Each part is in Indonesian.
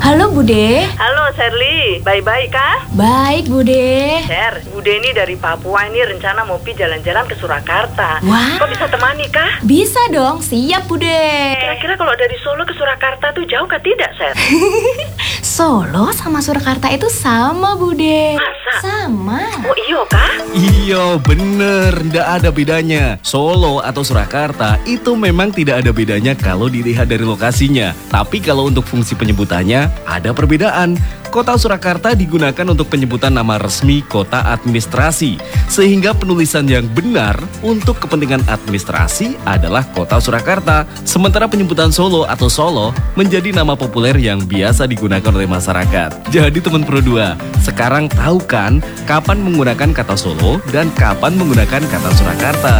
Halo Bude. Halo Sherly, baik-baik kah? Baik Bude. Sher, Bude ini dari Papua ini rencana mau pergi jalan-jalan ke Surakarta. Wah. Kok bisa temani kah? Bisa dong, siap Bude. Kira-kira kalau dari Solo ke Surakarta tuh jauh kah tidak, Sher? Solo sama Surakarta itu sama Bude. Masa? Sama. Oh iyo kah? Iya bener, nggak ada bedanya. Solo atau Surakarta itu memang tidak ada bedanya kalau dilihat dari lokasinya. Tapi kalau untuk fungsi penyebutannya ada perbedaan. Kota Surakarta digunakan untuk penyebutan nama resmi kota administrasi. Sehingga penulisan yang benar untuk kepentingan administrasi adalah kota Surakarta. Sementara penyebutan Solo atau Solo menjadi nama populer yang biasa digunakan oleh masyarakat. Jadi teman Pro 2, sekarang tahu kan kapan menggunakan kata Solo dan kapan menggunakan kata Surakarta.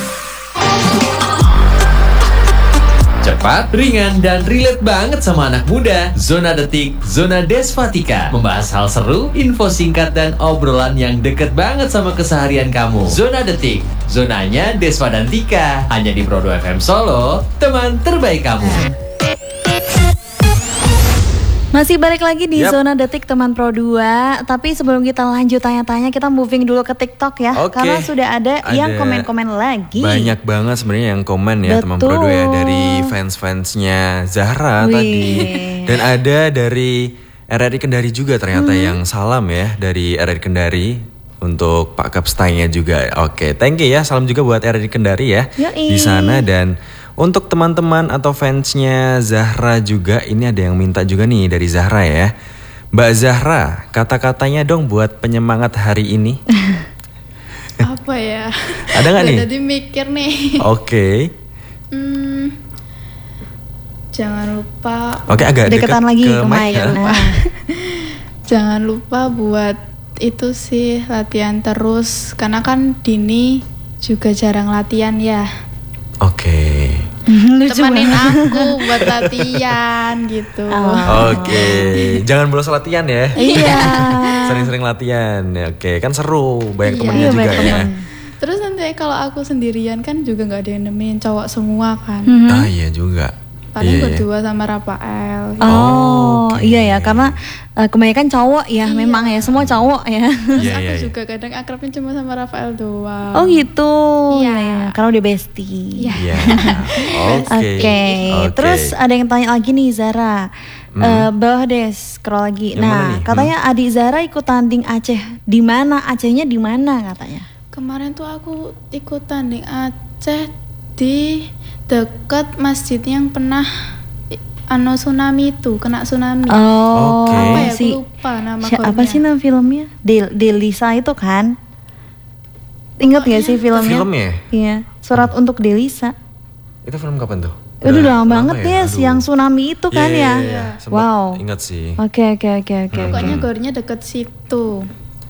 Cepat, ringan, dan relate banget sama anak muda. Zona Detik, Zona Desvatika. Membahas hal seru, info singkat, dan obrolan yang deket banget sama keseharian kamu. Zona Detik, zonanya Desva dan Tika. Hanya di Pro 2 FM Solo, teman terbaik kamu. Masih balik lagi di Yap. Zona Detik teman Pro 2. Tapi sebelum kita lanjut tanya-tanya, kita moving dulu ke TikTok ya. Oke. Karena sudah ada yang Ada komen-komen lagi. Banyak banget sebenarnya yang komen ya teman Pro 2 ya, dari fans-fansnya Zahra Wih. tadi. Dan ada dari RRI Kendari juga ternyata yang salam ya dari RRI Kendari untuk Pak Kapsteinnya juga. Oke, thank you ya. Salam juga buat RRI Kendari ya Yoi. di sana. Dan untuk teman-teman atau fansnya Zahra juga, ini ada yang minta juga nih dari Zahra ya. Mbak Zahra, kata-katanya dong buat penyemangat hari ini. Apa ya? Ada nggak nih? Jadi mikir nih. Oke. Jangan lupa. Oke, agak Deketan dekat lagi ke ke mic mic. ya. Nah. Jangan lupa buat itu sih latihan terus. Karena kan Dini juga jarang latihan ya. Oke. Lucu Temanin banget. aku buat latihan gitu. Oke. Jangan bolos latihan ya. Iya. Sering-sering latihan. Ya, oke, kan seru. Banyak Iya. temennya Iya, juga banyak ya. temen. Terus nanti kalau aku sendirian kan juga nggak ada yang nemenin, cowok semua kan. Ah iya juga. Paling Iya, iya. berdua sama Rafael. Oh, Oke. iya ya, karena kebanyakan cowok ya, memang ya, semua cowok ya. Terus Iya, aku iya, iya. juga kadang akrabnya cuma sama Rafael doang. Oh gitu. Iya. Ya, karena udah bestie. Iya. Iya. Oke. Oke. Terus ada yang tanya lagi nih Zara. Bawah deh, scroll lagi. Yang mana Nah, nih? katanya adik Zara ikut tanding Aceh. Di mana? Acehnya di mana katanya? Kemarin tuh aku ikut tanding Aceh di deket masjid yang pernah tsunami itu, kena tsunami. Oh, Oke. Apa ya? Aku si lupa nama apa gornya. sih nama filmnya? Delisa itu kan? Ingat gak sih filmnya? Filmnya? Iya, Surat untuk Delisa. Itu film kapan tuh? Udah lama banget ya? ya, yang tsunami itu kan Iya, ya. iya, iya. Sempet Wow. Ingat sih. Oke. Pokoknya gornya deket situ.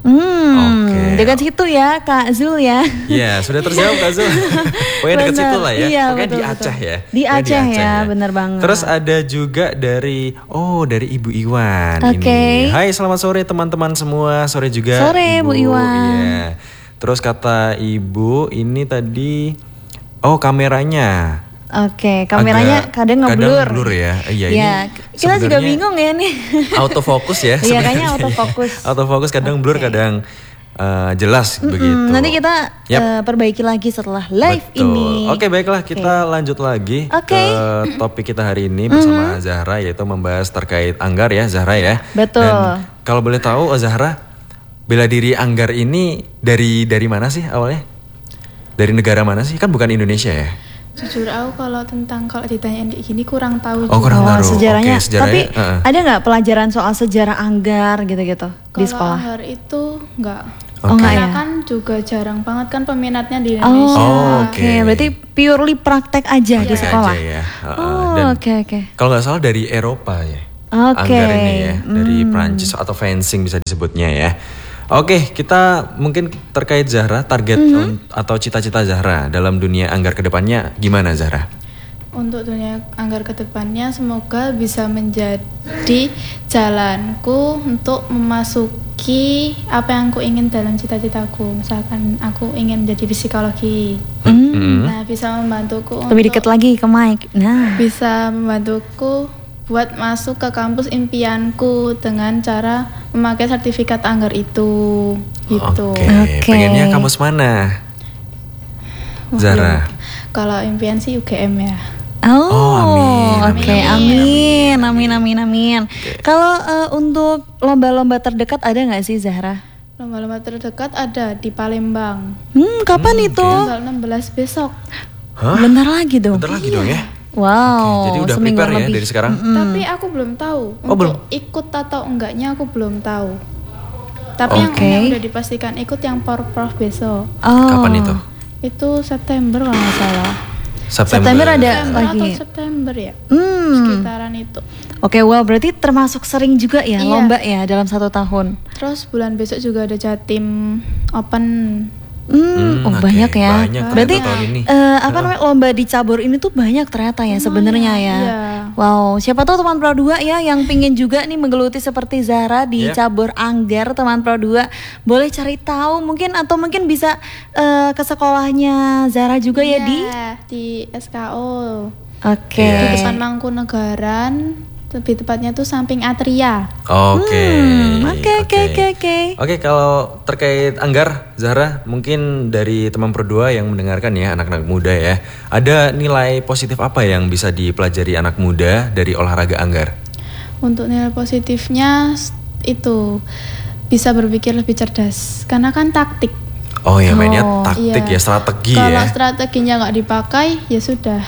Oke. Dekat situ ya Kak Zul ya. Iya, sudah terjawab Kak Zul. Pokoknya dekat Bener, situ lah ya. iya, Pokoknya di betul. Aceh ya. Di Pokoknya Aceh ya, bener banget. Terus ada juga dari Ibu Iwan Oke. ini. Hai, selamat sore teman-teman semua. Sore juga Sore, Bu Iwan. Iya. Terus kata Ibu ini tadi kameranya. Oke, kameranya Agak- kadang ngeblur. Kadang blur ya. Iya, Ya, ini kita juga sebenarnya bingung ya nih. autofocus ya. Iya, kayaknya sebenarnya. autofocus. Autofocus kadang blur, kadang jelas begitu. Nanti kita Yap. perbaiki lagi setelah live Betul. ini. Oke, baiklah, kita lanjut lagi Oke. ke topik kita hari ini bersama Zahra, yaitu membahas terkait Anggar ya, Zahra ya. Betul. Dan kalau boleh tahu Zahra, bela diri Anggar ini dari mana sih awalnya? Dari negara mana sih? Kan bukan Indonesia ya? Jujur aku kalau ditanyain kayak gini kurang tahu Oh, juga. kurang tahu. Sejarahnya. Oke, sejarahnya, Tapi ada nggak pelajaran soal sejarah Anggar gitu-gitu di Kalau sekolah? Anggar itu enggak. Oh, enggak Karena ya? kan juga jarang banget kan peminatnya di Indonesia. Oh, Oke, oke. berarti purely praktek aja di Oke sekolah. aja ya. Oh, Dan oke. kalau nggak salah dari Eropa ya. Oke. Anggar ini ya, dari Prancis atau fencing bisa disebutnya ya. Oke, kita mungkin terkait Zahra, target atau cita-cita Zahra dalam dunia Anggar kedepannya gimana Zahra? Untuk dunia Anggar kedepannya semoga bisa menjadi jalanku untuk memasuki apa yang aku ingin dalam cita-citaku. Misalkan aku ingin jadi psikologi. Nah, bisa membantuku Lebih dekat lagi ke mic. Nah, bisa membantuku buat masuk ke kampus impianku dengan cara memakai sertifikat Anggar itu gitu. Oke. Pengennya kampus mana? Zahra. Kalau impian sih UGM ya. amin. Oke, amin. Kalau untuk lomba-lomba terdekat ada nggak sih Zahra? Lomba-lomba terdekat ada di Palembang. Kapan itu? Tanggal 16 besok. Hah? Bentar lagi dong. Bentar lagi dong ya. Wow. Jadi udah seminggu prepare ya lebih. dari sekarang. Tapi aku belum tahu untuk belum? ikut atau enggaknya aku belum tahu. Tapi yang udah dipastikan ikut yang Porprov besok. Kapan itu? Itu September kalau nggak salah. September ada September lagi. atau September ya? Sekitaran itu. Oke, wow, berarti termasuk sering juga ya Iya. lomba ya dalam 1 tahun. Terus bulan besok juga ada Jatim Open. Oke, Banyak ya. banyak Berarti ternyata tahun ini. lomba di cabur ini tuh banyak ternyata ya sebenarnya ya. Iya. Wow, siapa tahu teman Pro 2 ya yang pingin juga nih menggeluti seperti Zahra di Iya. cabur Anggar teman Pro 2 boleh cari tahu mungkin atau mungkin bisa ke sekolahnya Zahra juga ya di SKO. Oke. Di depan Mangkunegaran, lebih tepatnya tuh samping Atria. Oke. Oke. Oke, kalau terkait Anggar, Zahra, mungkin dari teman Pro 2 yang mendengarkan ya, anak-anak muda ya, ada nilai positif apa yang bisa dipelajari anak muda dari olahraga Anggar? Untuk nilai positifnya itu bisa berpikir lebih cerdas, karena kan taktik. Oh ya, mainnya taktik Iya. ya, strategi Kalau ya. strateginya nggak dipakai, ya sudah.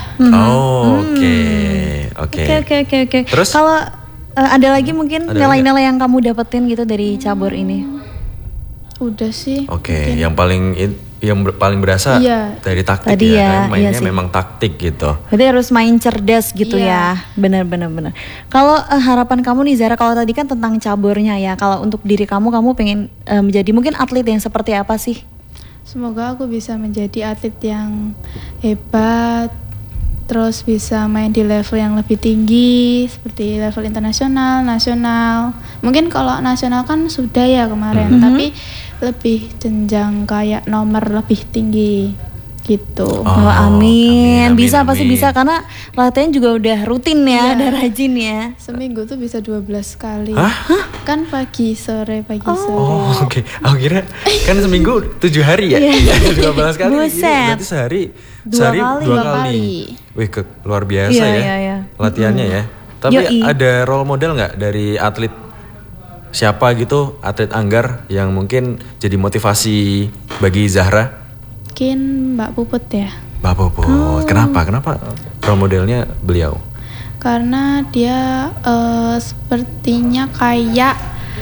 Oke. Terus? Kalau ada lagi mungkin Ada nilai-nilai yang kamu dapetin gitu dari cabur ini? Udah sih. Oke, yang paling paling berasa Iya. dari taktik Tadi ya, ya, kan mainnya iya sih. memang taktik gitu. Berarti harus main cerdas gitu Iya. ya. Benar. Kalau harapan kamu nih Zara, kalau tadi kan tentang caburnya ya. Kalau untuk diri kamu pengen menjadi mungkin atlet yang seperti apa sih? Semoga aku bisa menjadi atlet yang hebat, terus bisa main di level yang lebih tinggi, seperti level internasional, nasional. Mungkin kalau nasional kan sudah ya kemarin, tapi lebih jenjang kayak nomor lebih tinggi gitu. Oh, amin. Bisa amin. pasti bisa karena latihan juga udah rutin ya, udah rajin ya. Seminggu tuh bisa 12 kali. Hah? Kan pagi sore. Oh, oke. Aku kira kan seminggu 7 hari ya. 12 kali. Buset. Berarti sehari Dua dua kali. kali. Wih, luar biasa Iya, ya. iya. Latihannya ya. Tapi Yoi. ada role model nggak dari atlet siapa gitu, atlet Anggar yang mungkin jadi motivasi bagi Zahra? Mungkin Mbak Puput ya. Mbak Puput. Kenapa role modelnya beliau? Karena dia sepertinya kayak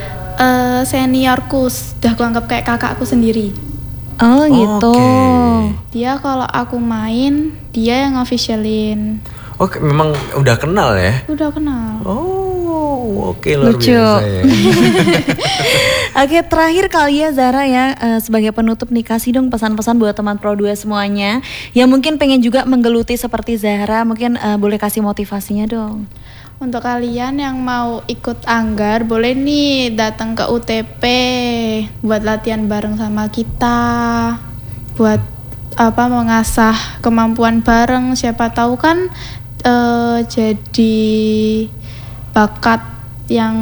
seniorku, sudah aku anggap kayak kakakku sendiri. Oh gitu. Oke. Dia kalau aku main, dia yang officialin. Oke, memang udah kenal ya? Udah kenal. Oh, oke, luar Lucu. biasa ya. Oke, terakhir kali ya Zara ya, sebagai penutup nih kasih dong pesan-pesan buat teman Pro 2 semuanya yang mungkin pengen juga menggeluti seperti Zahra, mungkin boleh kasih motivasinya dong. Untuk kalian yang mau ikut Anggar, boleh nih datang ke UTP buat latihan bareng sama kita. Buat mengasah kemampuan bareng, siapa tahu kan jadi bakat yang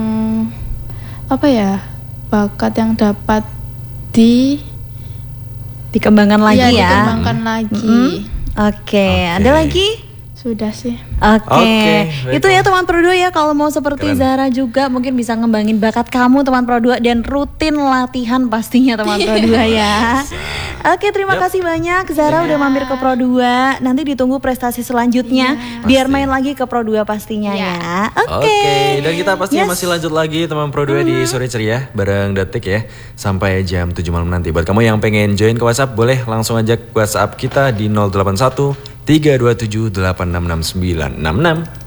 bakat yang dapat Dikembangkan lagi ya. dikembangkan lagi. Oke, ada lagi? Sudah sih. Oke, baiklah. itu ya teman Pro 2 ya, kalau mau seperti Zahra juga mungkin bisa ngembangin bakat kamu teman Pro 2 dan rutin latihan pastinya teman Pro 2 ya. Oke, terima kasih banyak Zahra udah mampir ke Pro 2. Nanti ditunggu prestasi selanjutnya biar main lagi ke Pro 2 pastinya ya. Oke, dan kita pastinya masih lanjut lagi teman Pro 2 di Sore Ceria bareng Detik ya. Sampai jam 7 malam nanti. Buat kamu yang pengen join ke WhatsApp, boleh langsung aja ke WhatsApp kita di 081 327 866 966.